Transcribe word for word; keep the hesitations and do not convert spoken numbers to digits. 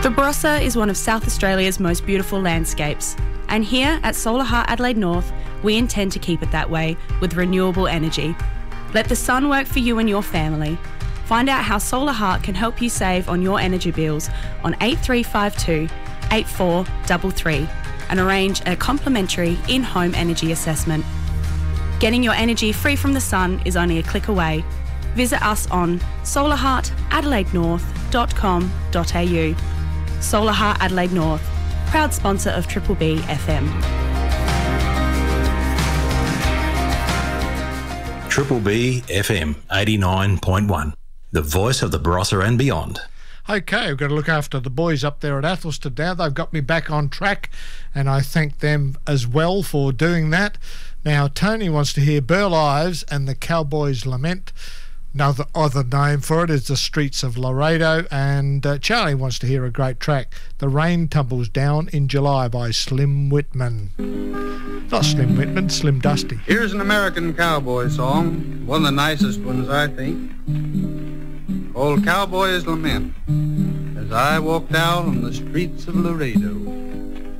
The Barossa is one of South Australia's most beautiful landscapes, and here at Solar Heart Adelaide North, we intend to keep it that way with renewable energy. Let the sun work for you and your family. Find out how Solar Heart can help you save on your energy bills on eight three five two, eight four three three and arrange a complimentary in-home energy assessment. Getting your energy free from the sun is only a click away. Visit us on solar heart adelaide north dot com dot a u. Solar Heart Adelaide North, proud sponsor of Triple B F M. Triple B F M eighty-nine point one, the voice of the Barossa and beyond. Okay, we've got to look after the boys up there at Athelston now. They've got me back on track, and I thank them as well for doing that. Now, Tony wants to hear Burl Ives and the Cowboys Lament. Another other name for it is The Streets of Laredo, and uh, Charlie wants to hear a great track, The Rain Tumbles Down in July by Slim Whitman. Not Slim Whitman, Slim Dusty. Here's an American cowboy song, one of the nicest ones, I think. Old Cowboy's Lament. As I walked out on the streets of Laredo,